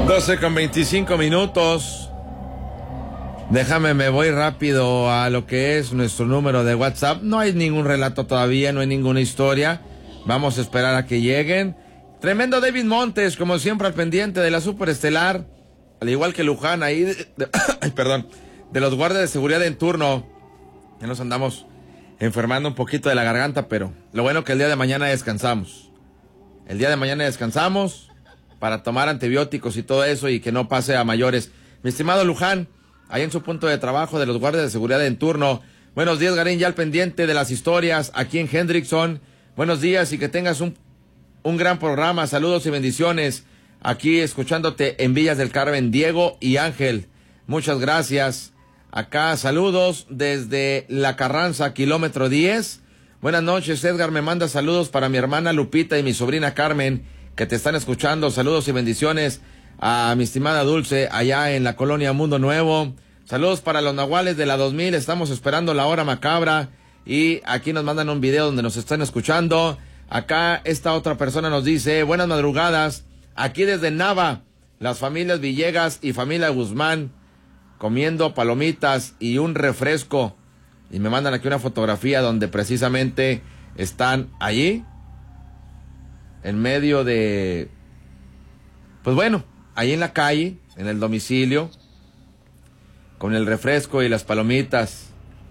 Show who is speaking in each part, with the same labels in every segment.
Speaker 1: 12:25. Déjame, me voy rápido a lo que es nuestro número de WhatsApp. No hay ningún relato todavía, no hay ninguna historia. Vamos a esperar a que lleguen. Tremendo David Montes, como siempre al pendiente de la Superestelar. Al igual que Luján ahí, de los guardias de seguridad en turno. Ya nos andamos enfermando un poquito de la garganta, pero lo bueno que el día de mañana descansamos. El día de mañana descansamos para tomar antibióticos y todo eso y que no pase a mayores. Mi estimado Luján, ahí en su punto de trabajo de los guardias de seguridad en turno. Buenos días, Garín, ya al pendiente de las historias aquí en Hendrickson. Buenos días y que tengas un gran programa. Saludos y bendiciones. Aquí escuchándote en Villas del Carmen, Diego y Ángel. Muchas gracias. Acá saludos desde La Carranza, kilómetro 10. Buenas noches, Edgar. Me manda saludos para mi hermana Lupita y mi sobrina Carmen, que te están escuchando. Saludos y bendiciones a mi estimada Dulce, allá en la colonia Mundo Nuevo. Saludos para los nahuales de la 2000, estamos esperando la hora macabra. Y aquí nos mandan un video donde nos están escuchando. Acá esta otra persona nos dice, buenas madrugadas, aquí desde Nava, las familias Villegas y familia Guzmán, comiendo palomitas y un refresco. Y me mandan aquí una fotografía donde precisamente están allí, en medio de, pues bueno, ahí en la calle, en el domicilio, con el refresco y las palomitas,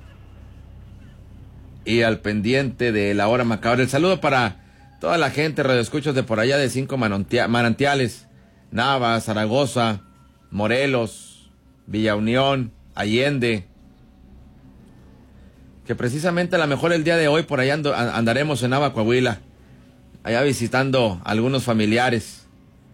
Speaker 1: y al pendiente de la hora macabra. El saludo para toda la gente, radioescuchas de por allá de 5 manantiales, Nava, Zaragoza, Morelos, Villa Unión, Allende, que precisamente a lo mejor el día de hoy por allá andaremos en Nava, Coahuila, allá visitando a algunos familiares.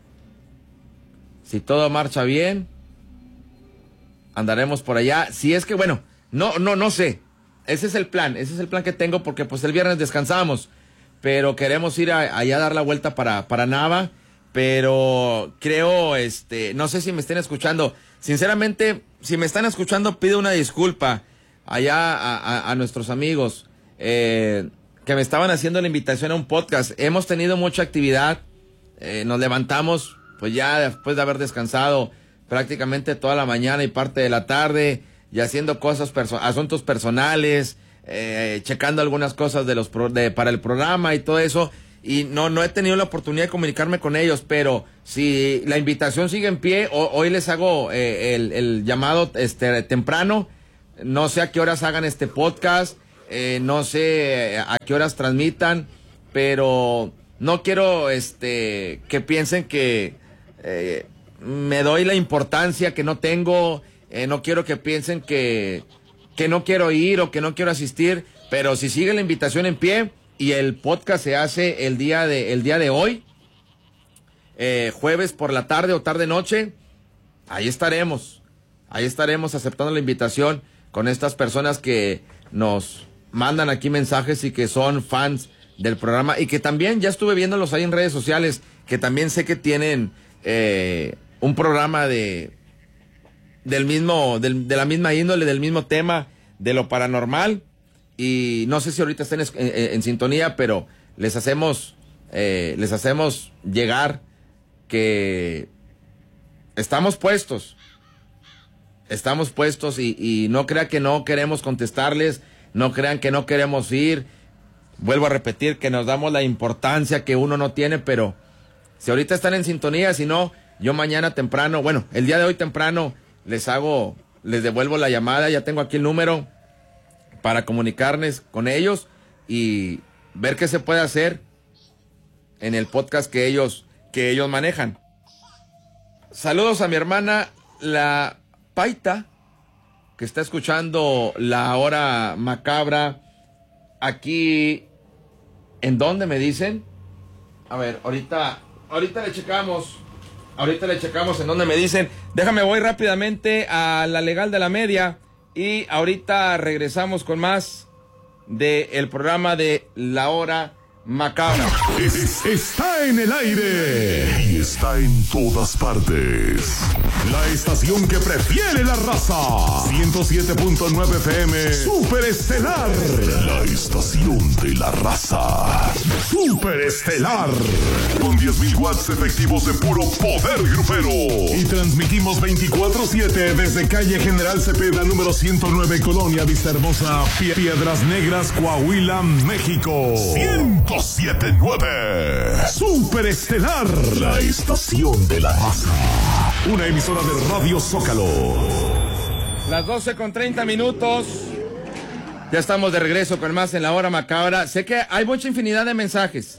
Speaker 1: Si todo marcha bien, andaremos por allá. Si es que, bueno, no sé. Ese es el plan que tengo, porque pues el viernes descansamos, pero queremos ir allá a dar la vuelta para Nava, pero creo, no sé si me estén escuchando. Sinceramente, si me están escuchando, pido una disculpa allá a nuestros amigos que me estaban haciendo la invitación a un podcast. Hemos tenido mucha actividad, nos levantamos pues ya después de haber descansado prácticamente toda la mañana y parte de la tarde, y haciendo cosas, asuntos personales, checando algunas cosas para el programa y todo eso, y no he tenido la oportunidad de comunicarme con ellos, pero si la invitación sigue en pie, hoy les hago el llamado temprano. No sé a qué horas hagan este podcast, no sé a qué horas transmitan, pero no quiero que piensen que me doy la importancia que no tengo. No quiero que piensen que no quiero ir o que no quiero asistir, pero si sigue la invitación en pie y el podcast se hace el día de hoy, jueves por la tarde o tarde-noche, ahí estaremos aceptando la invitación con estas personas que nos mandan aquí mensajes y que son fans del programa, y que también ya estuve viéndolos ahí en redes sociales, que también sé que tienen un programa de la misma índole, del mismo tema, de lo paranormal, y no sé si ahorita estén en sintonía, pero les hacemos llegar que estamos puestos y no crean que no queremos contestarles, no crean que no queremos ir. Vuelvo a repetir que nos damos la importancia que uno no tiene, pero si ahorita están en sintonía, si no, yo mañana temprano, bueno, el día de hoy temprano, les devuelvo la llamada. Ya tengo aquí el número para comunicarles con ellos y ver qué se puede hacer en el podcast que ellos manejan. Saludos a mi hermana, la Paita, que está escuchando la hora macabra aquí. ¿En dónde me dicen? A ver, ahorita le checamos. Ahorita le checamos en dónde me dicen. Déjame, voy rápidamente a la Legal de la Media y ahorita regresamos con más del programa de La Hora Macabra.
Speaker 2: Está en el aire está en todas partes. La estación que prefiere la raza. 107.9 FM. Superestelar. La estación de la raza. Superestelar. Con 10.000 watts efectivos de puro poder grupero. Y transmitimos 24/7 desde calle General Cepeda, número 109, Colonia Vista Hermosa, Piedras Negras, Coahuila, México. 107.9. Superestelar. La estación de la raza. Una emisora de Radio Zócalo.
Speaker 1: Las 12:30. Ya estamos de regreso con más en la hora macabra. Sé que hay mucha infinidad de mensajes.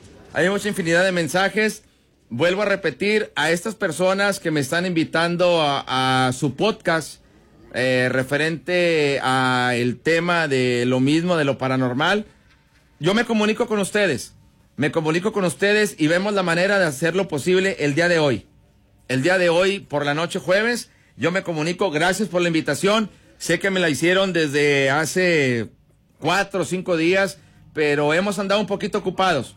Speaker 1: Vuelvo a repetir a estas personas que me están invitando a su podcast referente a el tema de lo mismo, de lo paranormal. Yo me comunico con ustedes y vemos la manera de hacer lo posible el día de hoy. El día de hoy, por la noche jueves, yo me comunico. Gracias por la invitación. Sé que me la hicieron desde hace 4 o 5 días, pero hemos andado un poquito ocupados.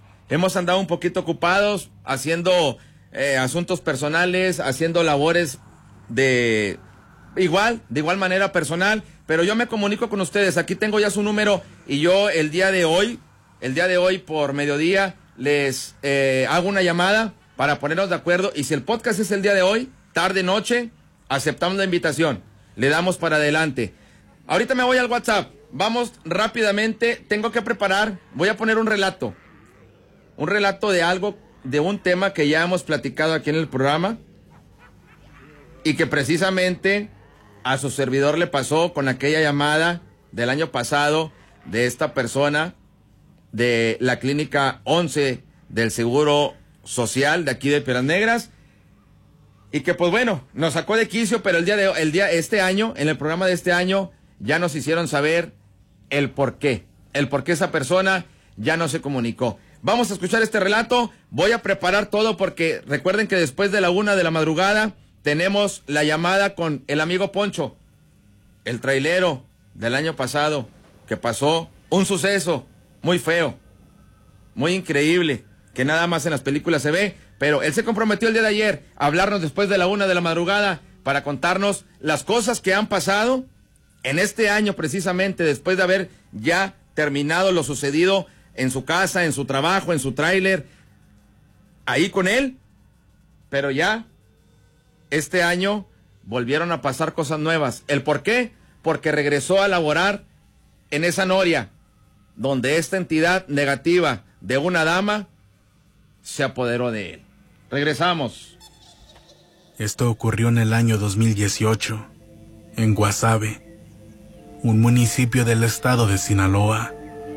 Speaker 1: Haciendo asuntos personales, haciendo labores de igual manera personal, pero yo me comunico con ustedes. Aquí tengo ya su número y yo el día de hoy por mediodía les hago una llamada para ponernos de acuerdo, y si el podcast es el día de hoy, tarde, noche, aceptamos la invitación, le damos para adelante. Ahorita me voy al WhatsApp, vamos rápidamente, tengo que preparar, voy a poner un relato de algo, de un tema que ya hemos platicado aquí en el programa y que precisamente a su servidor le pasó con aquella llamada del año pasado de esta persona de la clínica 11 del Seguro Social de aquí de Piedras Negras, y que pues bueno, nos sacó de quicio, pero este año, en el programa de este año, ya nos hicieron saber el por qué esa persona ya no se comunicó. Vamos a escuchar este relato, voy a preparar todo porque recuerden que después de la 1 de la madrugada tenemos la llamada con el amigo Poncho, el trailero del año pasado, que pasó un suceso muy feo, muy increíble, que nada más en las películas se ve, pero él se comprometió el día de ayer a hablarnos después de la 1 de la madrugada para contarnos las cosas que han pasado en este año, precisamente después de haber ya terminado lo sucedido en su casa, en su trabajo, en su tráiler, ahí con él, pero ya este año volvieron a pasar cosas nuevas. ¿El por qué? Porque regresó a laborar en esa noria donde esta entidad negativa de una dama se apoderó de él. Regresamos.
Speaker 3: Esto ocurrió en el año 2018, en Guasave, un municipio del estado de Sinaloa.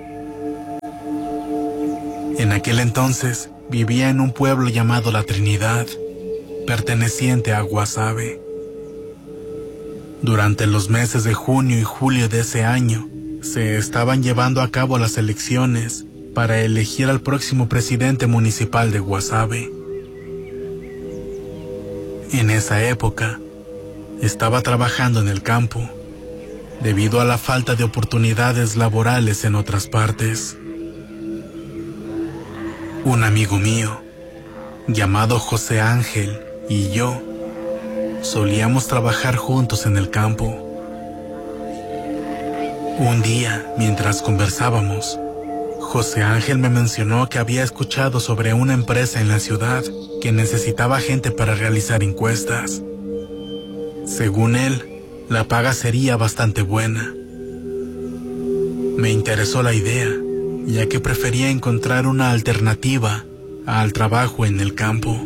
Speaker 3: En aquel entonces vivía en un pueblo llamado La Trinidad, perteneciente a Guasave. Durante los meses de junio y julio de ese año, se estaban llevando a cabo las elecciones para elegir al próximo presidente municipal de Guasave. En esa época, estaba trabajando en el campo, debido a la falta de oportunidades laborales en otras partes. Un amigo mío, llamado José Ángel, y yo solíamos trabajar juntos en el campo. Un día, mientras conversábamos, José Ángel me mencionó que había escuchado sobre una empresa en la ciudad que necesitaba gente para realizar encuestas. Según él, la paga sería bastante buena. Me interesó la idea, ya que prefería encontrar una alternativa al trabajo en el campo.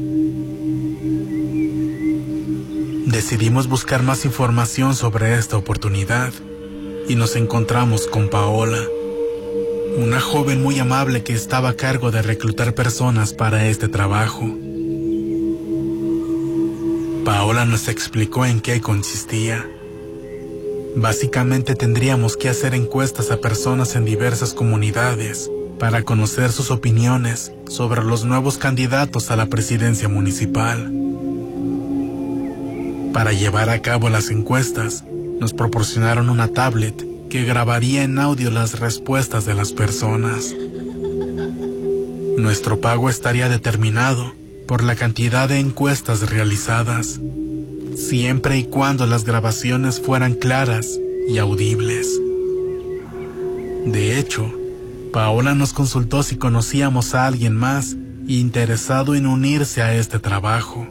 Speaker 3: Decidimos buscar más información sobre esta oportunidad y nos encontramos con Paola, una joven muy amable que estaba a cargo de reclutar personas para este trabajo. Paola nos explicó en qué consistía. Básicamente tendríamos que hacer encuestas a personas en diversas comunidades para conocer sus opiniones sobre los nuevos candidatos a la presidencia municipal. Para llevar a cabo las encuestas, nos proporcionaron una tablet que grabaría en audio las respuestas de las personas. Nuestro pago estaría determinado por la cantidad de encuestas realizadas, siempre y cuando las grabaciones fueran claras y audibles. De hecho, Paola nos consultó si conocíamos a alguien más interesado en unirse a este trabajo.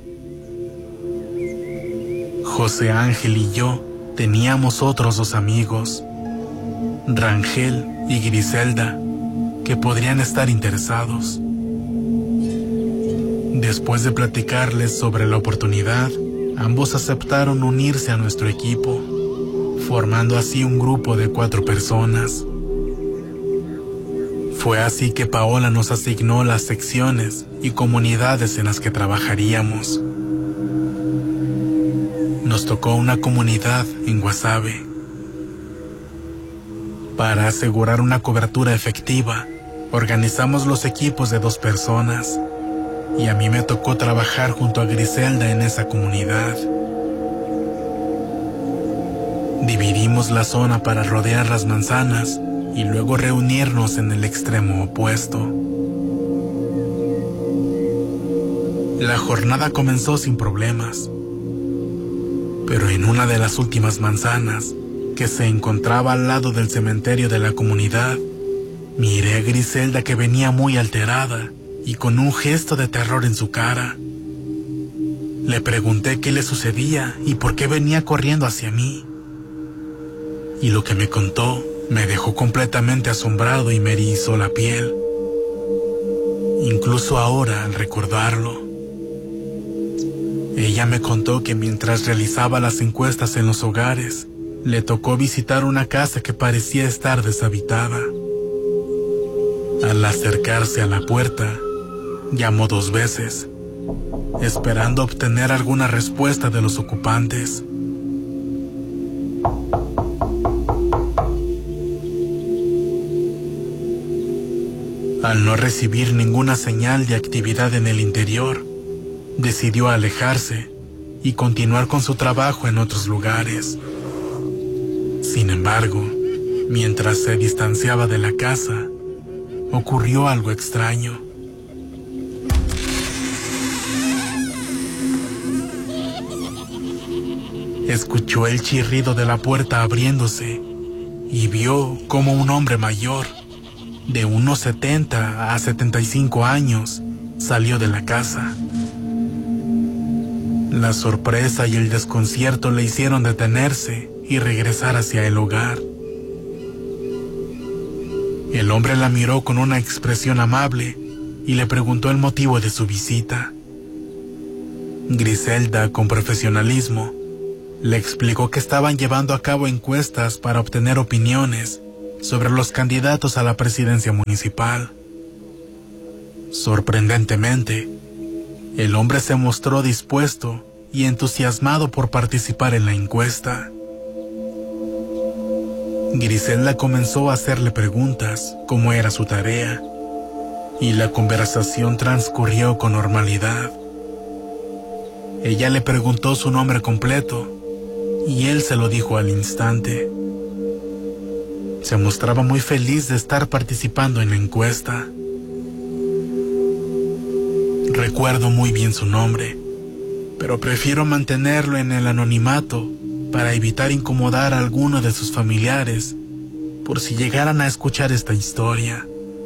Speaker 3: José Ángel y yo teníamos otros 2 amigos, Rangel y Griselda, que podrían estar interesados. Después de platicarles sobre la oportunidad, ambos aceptaron unirse a nuestro equipo, formando así un grupo de 4 personas. Fue así que Paola nos asignó las secciones y comunidades en las que trabajaríamos. Nos tocó una comunidad en Guasave. Para asegurar una cobertura efectiva, organizamos los equipos de 2 personas, y a mí me tocó trabajar junto a Griselda en esa comunidad. Dividimos la zona para rodear las manzanas y luego reunirnos en el extremo opuesto. La jornada comenzó sin problemas, pero en una de las últimas manzanas, que se encontraba al lado del cementerio de la comunidad, miré a Griselda que venía muy alterada y con un gesto de terror en su cara. Le pregunté qué le sucedía y por qué venía corriendo hacia mí. Y lo que me contó me dejó completamente asombrado y me erizó la piel. Incluso ahora, al recordarlo. Ella me contó que mientras realizaba las encuestas en los hogares, le tocó visitar una casa que parecía estar deshabitada. Al acercarse a la puerta, llamó 2 veces, esperando obtener alguna respuesta de los ocupantes. Al no recibir ninguna señal de actividad en el interior, decidió alejarse y continuar con su trabajo en otros lugares. Sin embargo, mientras se distanciaba de la casa, ocurrió algo extraño. Escuchó el chirrido de la puerta abriéndose y vio cómo un hombre mayor, de unos 70 a 75 años, salió de la casa. La sorpresa y el desconcierto le hicieron detenerse y regresar hacia el hogar. El hombre la miró con una expresión amable y le preguntó el motivo de su visita. Griselda, con profesionalismo, le explicó que estaban llevando a cabo encuestas para obtener opiniones sobre los candidatos a la presidencia municipal. Sorprendentemente, el hombre se mostró dispuesto y entusiasmado por participar en la encuesta. Griselda comenzó a hacerle preguntas, como era su tarea, y la conversación transcurrió con normalidad. Ella le preguntó su nombre completo, y él se lo dijo al instante. Se mostraba muy feliz de estar participando en la encuesta. Recuerdo muy bien su nombre, pero prefiero mantenerlo en el anonimato para evitar incomodar a alguno de sus familiares por si llegaran a escuchar esta historia.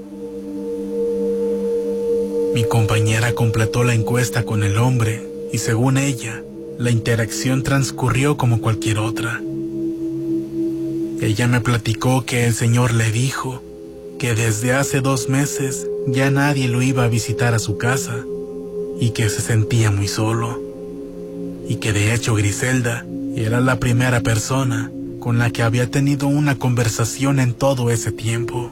Speaker 3: Mi compañera completó la encuesta con el hombre y, según ella, la interacción transcurrió como cualquier otra. Ella me platicó que el señor le dijo que desde hace 2 meses ya nadie lo iba a visitar a su casa y que se sentía muy solo, y que de hecho Griselda era la primera persona con la que había tenido una conversación en todo ese tiempo.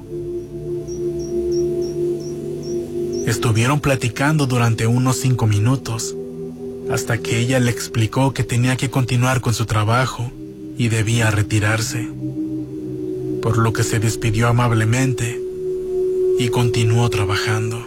Speaker 3: Estuvieron platicando durante unos 5 minutos, hasta que ella le explicó que tenía que continuar con su trabajo y debía retirarse, por lo que se despidió amablemente y continuó trabajando.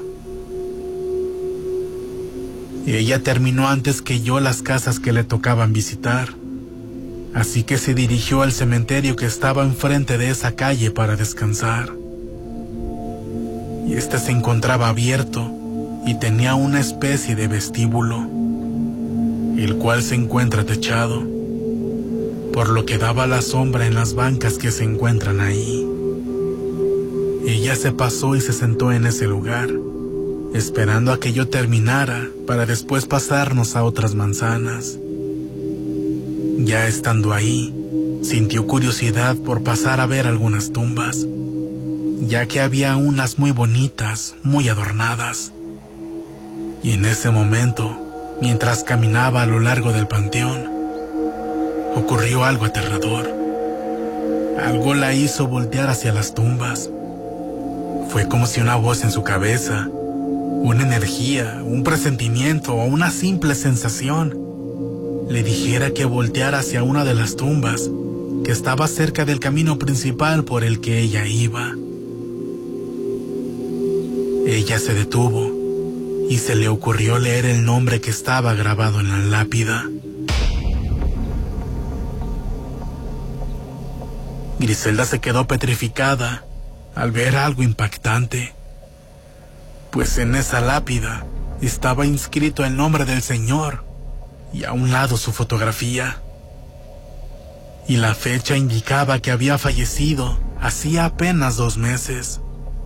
Speaker 3: Ella terminó antes que yo las casas que le tocaban visitar, así que se dirigió al cementerio que estaba enfrente de esa calle para descansar. Y este se encontraba abierto y tenía una especie de vestíbulo, el cual se encuentra techado, por lo que daba la sombra en las bancas que se encuentran ahí. Ella se pasó y se sentó en ese lugar, esperando a que yo terminara para después pasarnos a otras manzanas. Ya estando ahí, sintió curiosidad por pasar a ver algunas tumbas, ya que había unas muy bonitas, muy adornadas. Y en ese momento, mientras caminaba a lo largo del panteón, ocurrió algo aterrador. Algo la hizo voltear hacia las tumbas. Fue como si una voz en su cabeza, una energía, un presentimiento o una simple sensación le dijera que volteara hacia una de las tumbas que estaba cerca del camino principal por el que ella iba. Ella se detuvo y se le ocurrió leer el nombre que estaba grabado en la lápida. Griselda se quedó petrificada al ver algo impactante, pues en esa lápida estaba inscrito el nombre del Señor y a un lado su fotografía. Y la fecha indicaba que había fallecido hacía apenas 2 meses.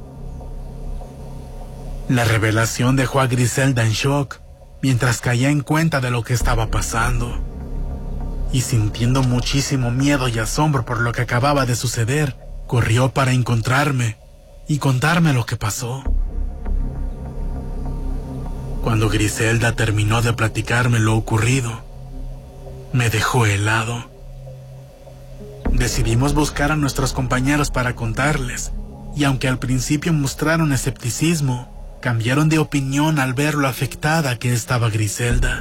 Speaker 3: La revelación dejó a Griselda en shock mientras caía en cuenta de lo que estaba pasando. Y sintiendo muchísimo miedo y asombro por lo que acababa de suceder, corrió para encontrarme y contarme lo que pasó. Cuando Griselda terminó de platicarme lo ocurrido, me dejó helado. Decidimos buscar a nuestros compañeros para contarles, y aunque al principio mostraron escepticismo, cambiaron de opinión al ver lo afectada que estaba Griselda.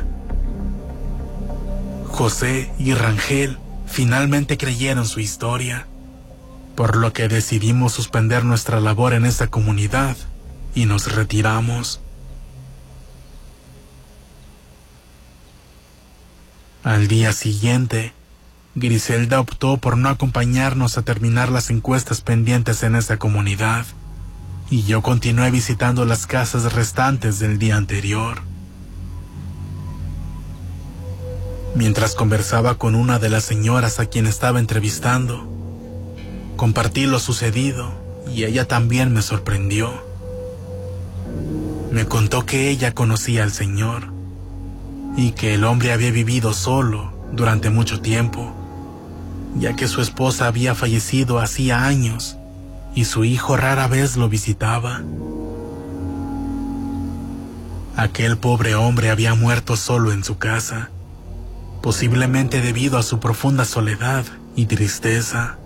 Speaker 3: José y Rangel finalmente creyeron su historia, por lo que decidimos suspender nuestra labor en esa comunidad y nos retiramos. Al día siguiente, Griselda optó por no acompañarnos a terminar las encuestas pendientes en esa comunidad, y yo continué visitando las casas restantes del día anterior. Mientras conversaba con una de las señoras a quien estaba entrevistando, compartí lo sucedido y ella también me sorprendió. Me contó que ella conocía al Señor y que el hombre había vivido solo durante mucho tiempo, ya que su esposa había fallecido hacía años y su hijo rara vez lo visitaba. Aquel pobre hombre había muerto solo en su casa, posiblemente debido a su profunda soledad y tristeza.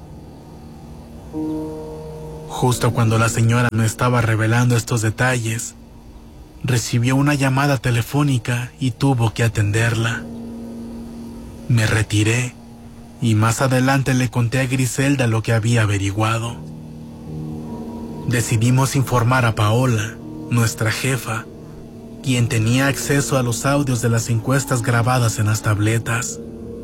Speaker 3: Justo cuando la señora me estaba revelando estos detalles, recibió una llamada telefónica y tuvo que atenderla. Me retiré y más adelante le conté a Griselda lo que había averiguado. Decidimos informar a Paola, nuestra jefa, quien tenía acceso a los audios de las encuestas grabadas en las tabletas.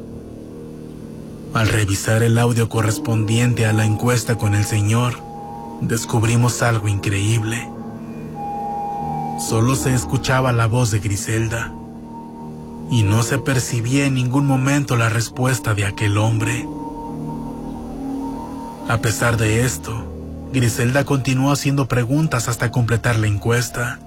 Speaker 3: Al revisar el audio correspondiente a la encuesta con el señor, descubrimos algo increíble. Solo se escuchaba la voz de Griselda y no se percibía en ningún momento la respuesta de aquel hombre. A pesar de esto, Griselda continuó haciendo preguntas hasta completar la encuesta.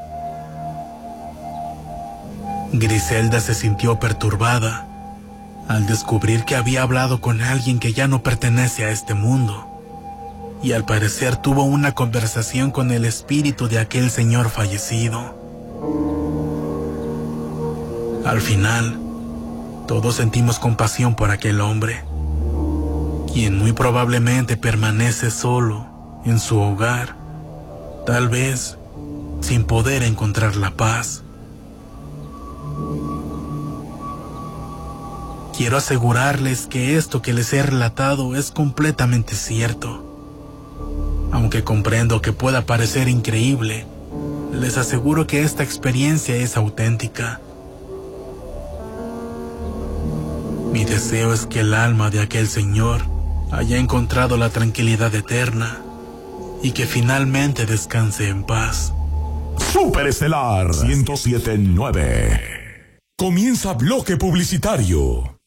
Speaker 3: Griselda se sintió perturbada al descubrir que había hablado con alguien que ya no pertenece a este mundo, y al parecer tuvo una conversación con el espíritu de aquel señor fallecido. Al final, todos sentimos compasión por aquel hombre, quien muy probablemente permanece solo en su hogar, tal vez sin poder encontrar la paz. Quiero asegurarles que esto que les he relatado es completamente cierto. Aunque comprendo que pueda parecer increíble, les aseguro que esta experiencia es auténtica. Mi deseo es que el alma de aquel señor haya encontrado la tranquilidad eterna y que finalmente descanse en paz.
Speaker 2: Superestelar 107.9. Comienza bloque publicitario.